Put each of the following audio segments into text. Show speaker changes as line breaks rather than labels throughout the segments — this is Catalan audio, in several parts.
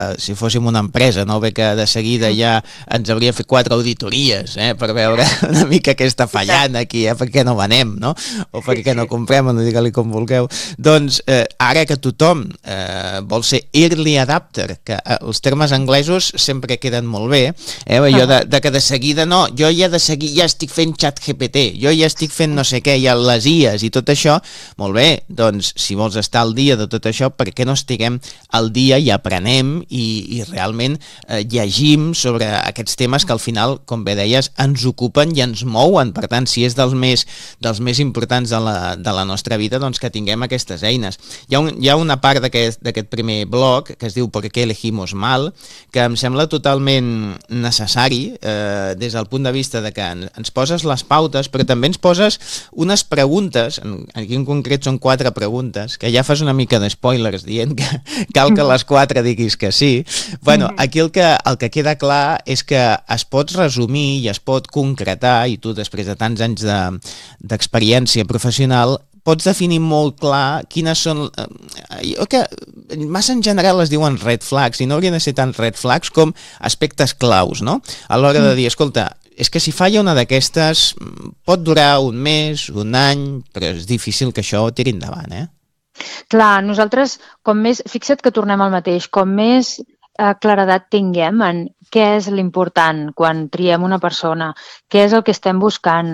si fóssim una empresa, no? Bé que de seguida ja ens hauria fet 4 auditories per veure una mica què està fallant aquí, per què no venem, no? O per què no comprem, no digue-li com vulgueu. Doncs ara que tothom vol ser early adapter, que els termes anglesos sempre queden molt bé, allò de que de seguida no, jo ja de seguida ja estic fent xat GPT, jo ja estic fent no sé què, ja les IAs i tot això, molt bé, doncs si vols estar al dia de tot això, per què no estiguem al dia i aprenem i realment llegim sobre aquests temes que al final, com bé deies, ens ocupen i ens mouen, per tant, si és dels més importants de la nostra vida, doncs que tinguem aquestes eines. Hi ha una part d'aquest primer bloc que es diu ¿Por qué elegimos mal?, que em sembla totalment necessari des del punt de vista de que ens poses les pautes, però també ens poses unes preguntes, aquí en concret són 4 preguntes, que ja fas una mica de spoilers dient que cal que les 4 diguis que sí. Bueno, aquí el que queda clar és que es pot resumir i es pot concretar, i tu després de tants anys d'experiència professional pots definir molt clar quines són... que massa en general es diuen red flags i no haurien de ser tant red flags com aspectes claus, no? A l'hora de dir, escolta, és que si falla una d'aquestes pot durar un mes, un any, però és difícil que això tiri endavant,
Clar, nosaltres, fixa't que tornem al mateix, com més claredat tinguem en què és l'important quan triem una persona, què és el que estem buscant,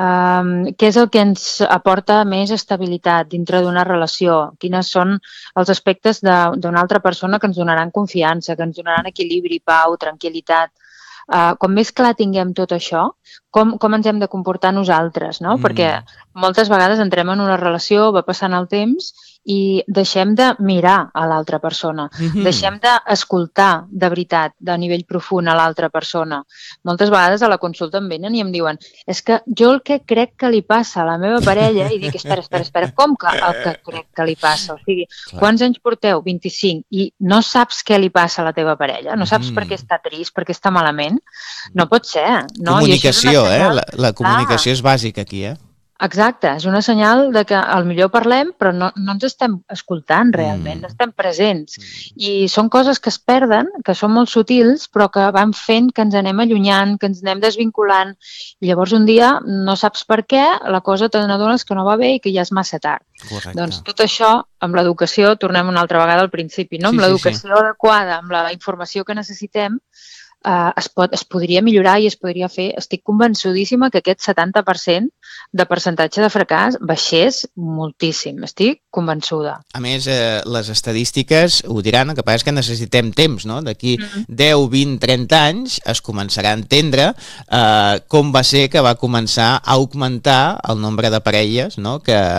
què és el que ens aporta més estabilitat dintre d'una relació, quines són els aspectes d'una altra persona que ens donaran confiança, que ens donaran equilibri, pau, tranquil·litat. Com més clar tinguem tot això, com ens hem de comportar nosaltres, no? Perquè moltes vegades entrem en una relació, va passant el temps i deixem de mirar a l'altra persona, deixem d'escoltar de veritat, de nivell profund a l'altra persona. Moltes vegades a la consulta em venen i em diuen és que jo el que crec que li passa a la meva parella, i dic, espera, com que el que crec que li passa? O sigui, quants anys porteu? 25, i no saps què li passa a la teva parella? No saps per què està trist, per què està malament? No pot ser, no?
Comunicació, la comunicació és bàsica aquí,
Exacte, és una senyal de que al millor parlem, però no ens estem escoltant realment, no estem presents. I són coses que es perden, que són molt sutils, però que van fent que ens anem allunyant, que ens anem desvinculant. I llavors un dia no saps per què, la cosa te n'adones que no va bé i que ja és massa tard.
Correcte.
Doncs tot això, amb l'educació, tornem una altra vegada al principi, no? Amb l'educació adequada, amb la informació que necessitem, es podria millorar i es podria fer. Estic convençudíssima que aquest 70% de percentatge de fracàs baixés moltíssim. Estic convençuda.
A més, les estadístiques ho diran, el que passa és que necessitem temps, no? D'aquí 10, 20, 30 anys es començarà a entendre com va ser que va començar a augmentar el nombre de parelles, no?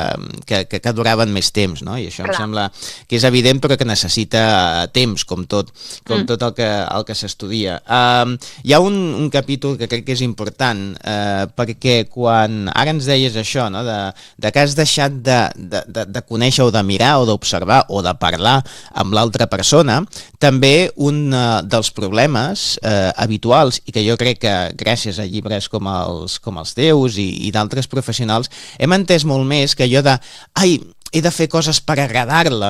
que duraven més temps, no? I això em sembla que és evident, però que necessita temps, com tot el que s'estudia. Hi ha un capítol que crec que és important, perquè quan ara ens deies això, no? de que has deixat de conèixer o de mirar o d'observar o de parlar amb l'altra persona, també un dels problemes habituals, i que jo crec que gràcies a llibres com els teus i d'altres professionals hem entès molt més que allò de he de fer coses per agradar-la,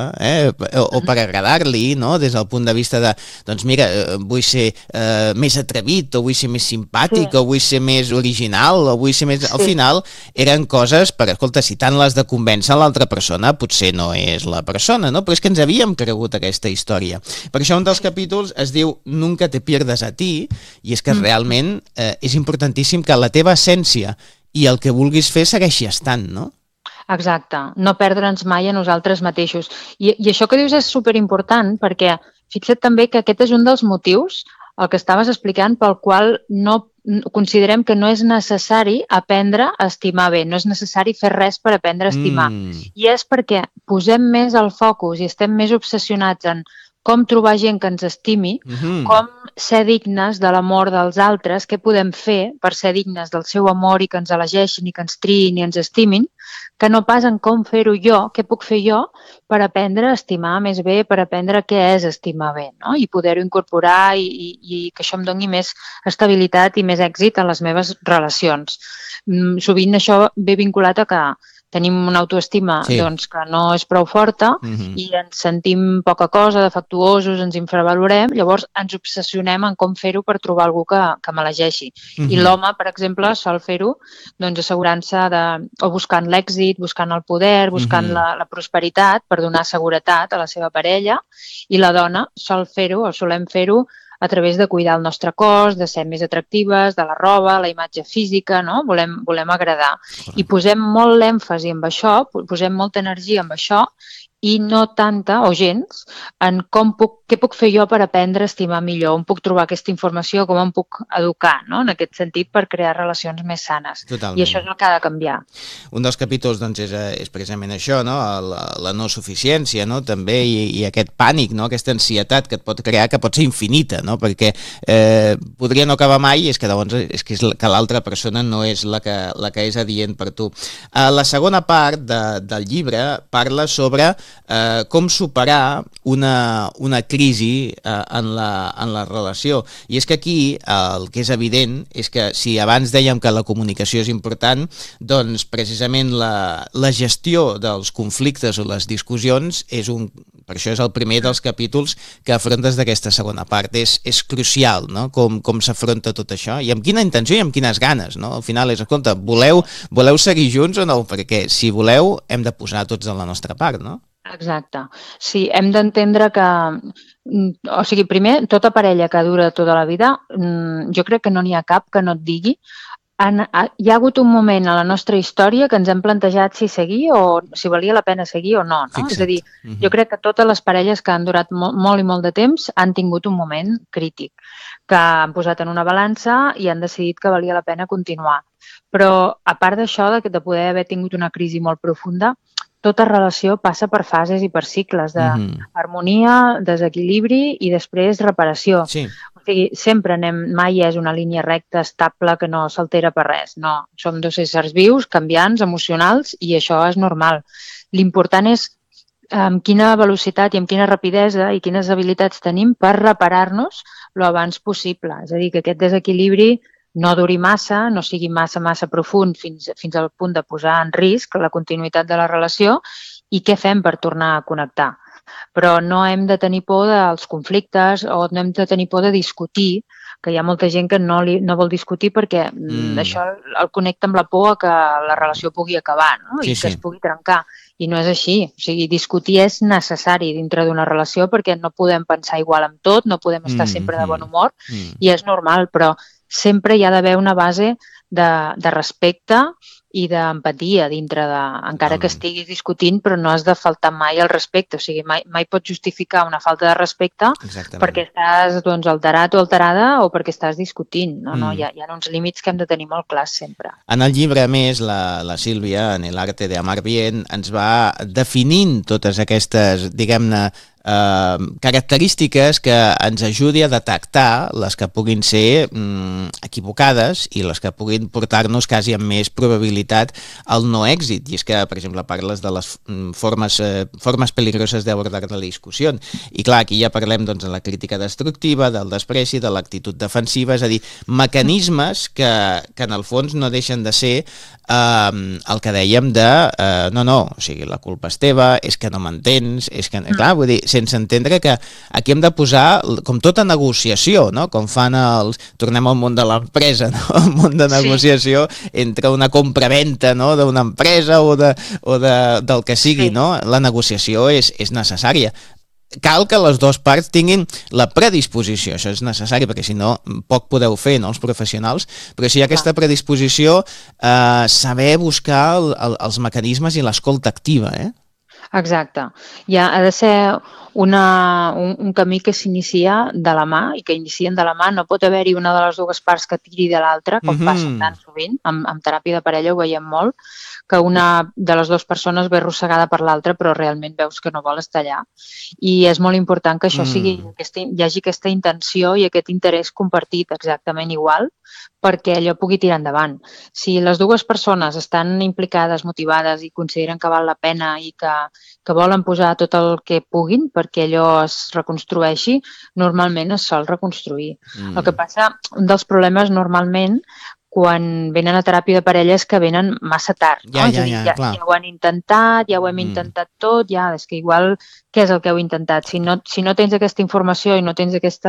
o per agradar-li, no? Des del punt de vista de, doncs mira, vull ser més atrevit, o vull ser més simpàtic, o vull ser més original, o vull ser més... Al final eren coses per, escolta, si tant l'has de convèncer l'altra persona, potser no és la persona, no? Però és que ens havíem cregut aquesta història. Per això un dels capítols es diu Nunca te pierdas a ti, i és que realment és importantíssim que la teva essència i el que vulguis fer segueixi estant, no?
Exacte, no perdre'ns mai a nosaltres mateixos. I això que dius és superimportant perquè fixa't també que aquest és un dels motius, el que estaves explicant, pel qual no considerem que no és necessari aprendre a estimar bé, no és necessari fer res per aprendre a estimar. I és perquè posem més el focus i estem més obsessionats en com trobar gent que ens estimi, com ser dignes de l'amor dels altres, què podem fer per ser dignes del seu amor i que ens elegeixin i que ens triïn i ens estimin, que no pas en com fer-ho jo, què puc fer jo per aprendre a estimar més bé, per aprendre què és estimar bé, no? I poder-ho incorporar i que això em doni més estabilitat i més èxit en les meves relacions. Sovint això ve vinculat a que tenim una autoestima doncs, que no és prou forta i ens sentim poca cosa, defectuosos, ens infravalorem, llavors ens obsessionem en com fer-ho per trobar algú que m'elegeixi. I l'home, per exemple, sol fer-ho doncs, assegurant-se o buscant l'èxit, buscant el poder, buscant la prosperitat per donar seguretat a la seva parella, i la dona sol fer-ho o solem fer-ho a través de cuidar el nostre cos, de ser més atractives, de la roba, la imatge física, no? Volem agradar. I posem molt l'èmfasi en això, posem molta energia en això, i no tanta, o gens, en què puc fer jo per aprendre a estimar millor, on puc trobar aquesta informació, com em puc educar, no? En aquest sentit, per crear relacions més sanes.
Totalment.
I això és el que ha de canviar.
Un dels capítols doncs, és precisament això, no? La no suficiència, no? També, i aquest pànic, no? Aquesta ansietat que et pot crear, que pot ser infinita, no? Perquè podria no acabar mai, és que llavors que l'altra persona no és la que és adient per tu. La segona part del llibre parla sobre com superar una crisi en la relació. I és que aquí el que és evident és que si abans dèiem que la comunicació és important, doncs precisament la gestió dels conflictes o les discussions per això és el primer dels capítols que afrontes d'aquesta segona part. És crucial, no? Com s'afronta tot això i amb quina intenció i amb quines ganes, no? Al final és, escolta, voleu seguir junts o no? Perquè si voleu hem de posar tots de la nostra part, no?
Exacte. Sí, hem d'entendre que, o sigui, primer, tota parella que dura tota la vida, jo crec que no n'hi ha cap que no et digui hi ha hagut un moment a la nostra història que ens hem plantejat si seguir o si valia la pena seguir o no.
Fixa't.
És a dir, jo crec que totes les parelles que han durat molt i molt de temps han tingut un moment crític, que han posat en una balança i han decidit que valia la pena continuar. Però, a part d'això, de poder haver tingut una crisi molt profunda, tota relació passa per fases i per cicles d'harmonia, desequilibri i després reparació.
Sí.
O sigui, sempre mai és una línia recta, estable, que no s'altera per res. No, som dos éssers vius, canviants, emocionals, i això és normal. L'important és amb quina velocitat i amb quina rapidesa i quines habilitats tenim per reparar-nos lo abans possible. És a dir, que aquest desequilibri no duri massa, no sigui massa profund fins al punt de posar en risc la continuïtat de la relació i què fem per tornar a connectar. Però no hem de tenir por dels conflictes o no hem de tenir por de discutir, que hi ha molta gent que no vol discutir perquè això el connecta amb la por a que la relació pugui acabar, no? I que es pugui trencar. I no és així. O sigui, discutir és necessari dintre d'una relació perquè no podem pensar igual amb tot, no podem estar sempre de bon humor i és normal, però sempre hi ha d'haver una base de respecte i d'empatia dintre encara que estiguis discutint, però no has de faltar mai al respecte. O sigui, mai pots justificar una falta de respecte perquè estàs alterat o alterada o perquè estàs discutint. No, hi ha uns límits que hem de tenir molt clars sempre.
En el llibre, a més, la Sílvia, en El arte de amar bien, ens va definint totes aquestes, diguem-ne, característiques que ens ajudi a detectar les que puguin ser equivocades i les que puguin portar-nos quasi amb més probabilitat al no èxit. I és que, per exemple, parles de les formes peligroses d'abordar la discussió. I clar, aquí ja parlem de la crítica destructiva, del despreci, de l'actitud defensiva, és a dir, mecanismes que en el fons no deixen de ser el que dèiem de no, o sigui, la culpa és teva, és que no m'entens, és que, clar, vull dir, sense entendre que aquí hem de posar, com tota negociació, no? Com fan tornem al món de l'empresa, no? El món de negociació entre una compra-venta, no? D'una empresa o del que sigui, no? La negociació és necessària. Cal que les dues parts tinguin la predisposició, això és necessari perquè si no poc podeu fer, no, els professionals, però si hi ha aquesta predisposició, saber buscar els mecanismes i l'escolta activa,
Exacte. Ha de ser un camí que s'inicia de la mà i que inicien de la mà. No pot haver-hi una de les dues parts que tiri de l'altra, com passa tan sovint. Amb teràpia de parella ho veiem molt, que una de les dues persones ve arrossegada per l'altra però realment veus que no vol estar allà. I és molt important que això hi hagi aquesta intenció i aquest interès compartit exactament igual perquè allò pugui tirar endavant. Si les dues persones estan implicades, motivades i consideren que val la pena i que volen posar tot el que puguin perquè allò es reconstrueixi, normalment es sol reconstruir. El que passa, un dels problemes normalment, quan venen a teràpia de parelles que venen massa tard. No?
Ja, clar.
Ja ho han intentat, ja ho hem intentat tot, ja és que igual què és el que heu intentat? Si no tens aquesta informació i no tens aquesta